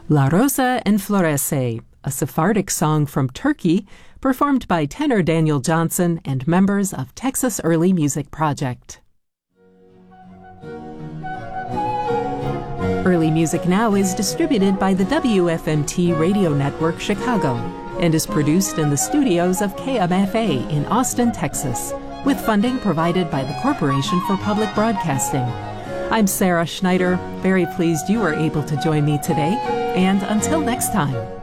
La Rosa Enflorece, a Sephardic song from Turkey, performed by tenor Daniel Johnson and members of Texas Early Music Project. Early Music Now is distributed by the WFMT Radio Network Chicago and is produced in the studios of KMFA in Austin, Texas, with funding provided by the Corporation for Public Broadcasting. I'm Sarah Schneider, very pleased you were able to join me today, and until next time.